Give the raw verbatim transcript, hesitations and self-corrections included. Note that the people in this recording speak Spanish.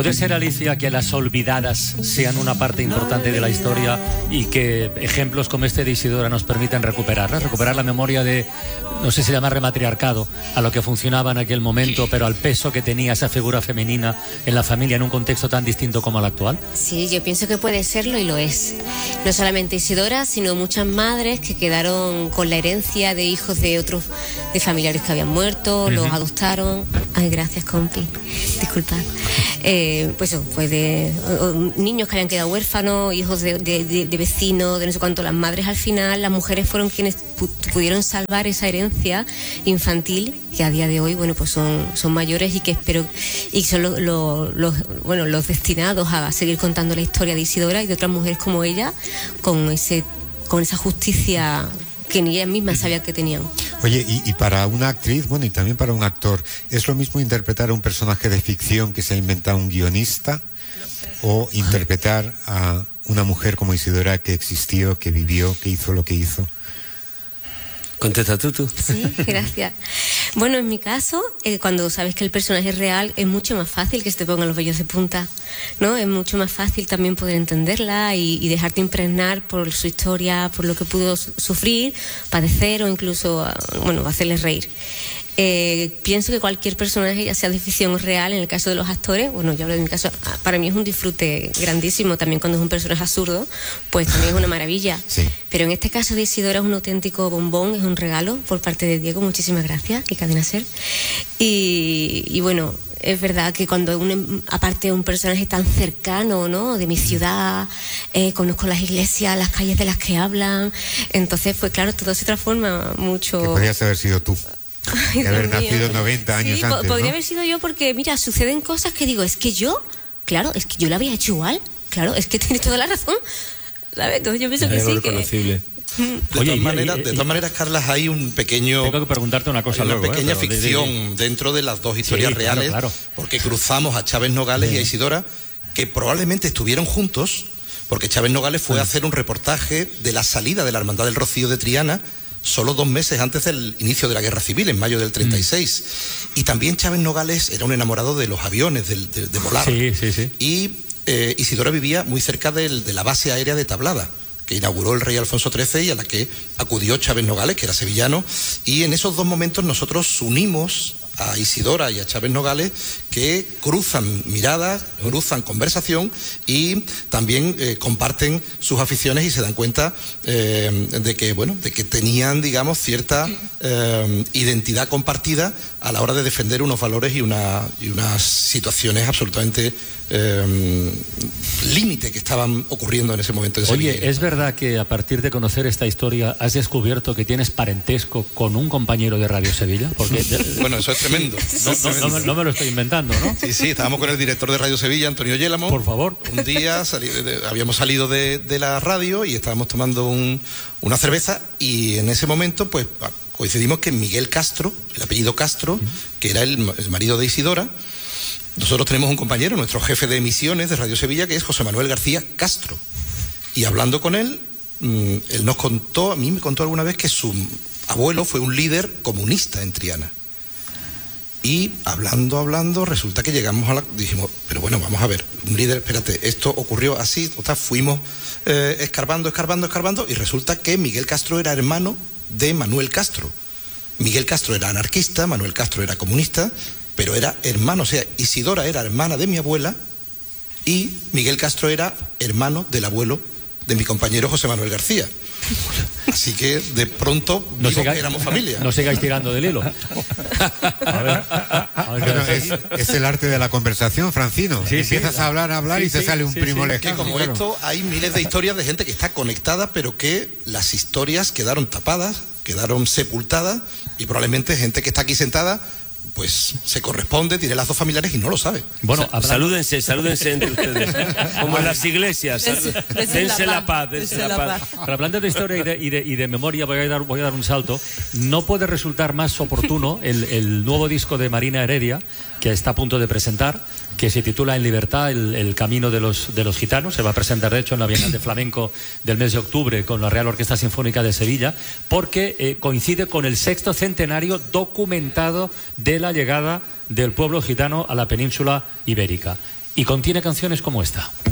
¿Puede ser, Alicia, que las olvidadas sean una parte importante de la historia y que ejemplos como este de Isidora nos permitan recuperarlas? Recuperar la memoria de, no sé si llamarle matriarcado, a lo que funcionaba en aquel momento, pero al peso que tenía esa figura femenina en la familia en un contexto tan distinto como el actual. Sí, yo pienso que puede serlo y lo es. No solamente Isidora, sino muchas madres que quedaron con la herencia de hijos de otros, de familiares que habían muerto, uh-huh. los adoptaron. Ay, gracias, compi. Disculpad. Eh, pues eso, pues de o, niños que habían quedado huérfanos, hijos de, de, de, de vecinos, de no sé cuánto. Las madres, al final, las mujeres fueron quienes pu- pudieron salvar esa herencia infantil, que a día de hoy, bueno, pues son, son mayores y que espero, y son lo, lo, los, bueno, los destinados a seguir contando la historia de Isidora y de otras mujeres como ella, con ese, con esa justicia que ni ellas mismas sabían que tenían. Oye, y, y para una actriz, bueno, y también para un actor, ¿es lo mismo interpretar a un personaje de ficción que se ha inventado un guionista o interpretar a una mujer como Isidora que existió, que vivió, que hizo lo que hizo? Contesta tú, tú. Sí, gracias. Bueno, en mi caso, eh, cuando sabes que el personaje es real, es mucho más fácil que se te pongan los vellos de punta, ¿no? Es mucho más fácil también poder entenderla y, y dejarte impregnar por su historia, por lo que pudo sufrir, padecer o incluso, bueno, hacerle reír. Eh, pienso que cualquier personaje, ya sea de ficción o real, en el caso de los actores, bueno, yo hablo de mi caso, para mí es un disfrute grandísimo. También cuando es un personaje absurdo, pues también es una maravilla. Sí. Pero en este caso de Isidora es un auténtico bombón, es un regalo por parte de Diego. Muchísimas gracias y Cadena Ser. Y, y bueno, es verdad que cuando un, aparte de un personaje tan cercano, ¿no?, de mi ciudad, eh, conozco las iglesias, las calles de las que hablan, entonces pues claro, todo se transforma mucho. Que podrías haber sido tú. Ay, de haber Dios nacido mío. noventa años sí, antes, podría ¿no? haber sido yo porque, mira, suceden cosas que digo, es que yo, claro, es que yo la había hecho igual, claro, es que tienes toda la razón, ¿sabes? Entonces yo pienso que Es sí, reconocible. que... De, Oye, todas y- maneras, y- de todas maneras, Carlas, hay un pequeño... Tengo que preguntarte una cosa Hay una luego, pequeña ¿eh? Pero de- de- ficción dentro de las dos historias Sí, claro, reales, claro. porque cruzamos a Chávez Nogales y a Isidora, que probablemente estuvieron juntos, porque Chávez Nogales fue a hacer un reportaje de la salida de la Hermandad del Rocío de Triana solo dos meses antes del inicio de la Guerra Civil, en mayo del treinta y seis. Mm. Y también Chávez Nogales era un enamorado de los aviones, de, de, de volar. Sí, sí, sí. Y eh, Isidora vivía muy cerca del, de la base aérea de Tablada, que inauguró el rey Alfonso trece y a la que acudió Chávez Nogales, que era sevillano. Y en esos dos momentos nosotros unimos a Isidora y a Chávez Nogales, que cruzan miradas, cruzan conversación y también eh, comparten sus aficiones y se dan cuenta eh, de que, bueno, de que tenían, digamos, cierta eh, identidad compartida a la hora de defender unos valores y, una, y unas situaciones absolutamente eh, límite que estaban ocurriendo en ese momento en Sevilla. Oye, ¿es verdad que a partir de conocer esta historia has descubierto que tienes parentesco con un compañero de Radio Sevilla? Porque bueno, eso es tremendo. no, no, no, me- no me lo estoy inventando, ¿no? Sí, sí, estábamos con el director de Radio Sevilla, Antonio Yélamo. Por favor. Un día salí- de- habíamos salido de, de la radio y estábamos tomando un- una cerveza y en ese momento pues coincidimos que Miguel Castro, el apellido Castro, que era el, el marido de Isidora, nosotros tenemos un compañero, nuestro jefe de emisiones de Radio Sevilla, que es José Manuel García Castro. Y hablando con él, mmm, él nos contó, a mí me contó alguna vez que su abuelo fue un líder comunista en Triana. Y hablando, hablando, resulta que llegamos a la... Dijimos, pero bueno, vamos a ver, un líder, espérate, esto ocurrió así, o sea, fuimos eh, escarbando, escarbando, escarbando, y resulta que Miguel Castro era hermano de Manuel Castro. Miguel Castro era anarquista, Manuel Castro era comunista, pero era hermano, o sea, Isidora era hermana de mi abuela y Miguel Castro era hermano del abuelo de mi compañero José Manuel García. Así que de pronto No vimos siga- que éramos familia. No sigáis tirando del hilo. A ver, a ver qué Bueno, decís. es, es el arte de la conversación, Francino. Sí, sí, Empiezas la- a hablar, a hablar sí, y te sí, sale un sí, primo sí. lejano. Que como claro. esto hay miles de historias de gente que está conectada, pero que las historias quedaron tapadas, quedaron sepultadas, y probablemente gente que está aquí sentada pues se corresponde, tiene lazos familiares y no lo sabe. Bueno, Sa- hablando- salúdense, salúdense entre ustedes. Como en las iglesias. Dense- dense Dense la la paz, paz, dense dense la la paz. Pero hablando de historia y de, y de, y de memoria, voy a, dar, voy a dar un salto. No puede resultar más oportuno el, el nuevo disco de Marina Heredia, que está a punto de presentar, que se titula En Libertad, el, el camino de los, de los gitanos. Se va a presentar, de hecho, en la Bienal de Flamenco del mes de octubre con la Real Orquesta Sinfónica de Sevilla, porque eh, coincide con el sexto centenario documentado de la llegada del pueblo gitano a la península ibérica. y contiene canciones como esta.